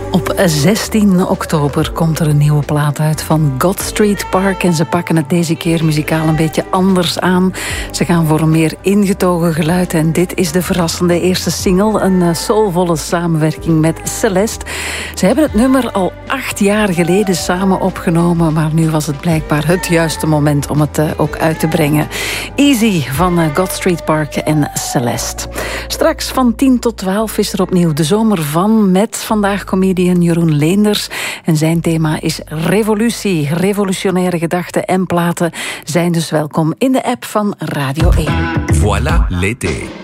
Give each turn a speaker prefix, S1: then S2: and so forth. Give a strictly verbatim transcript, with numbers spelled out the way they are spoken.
S1: Op zestien oktober komt er een nieuwe plaat uit van God Street Park. En ze pakken het deze keer muzikaal een beetje anders aan. Ze gaan voor een meer ingetogen geluid. En dit is de verrassende eerste single. Een soulvolle samenwerking met Celeste. Ze hebben het nummer al acht jaar geleden samen opgenomen. Maar nu was het blijkbaar het juiste moment om het ook uit te brengen. Easy van God Street Park en Celeste. Straks van tien tot twaalf is er opnieuw de zomer van met vandaag comedian Jeroen Leenders. En zijn thema is revolutie. Revolutionaire gedachten en platen zijn dus welkom in de app van Radio één.
S2: Voilà l'été.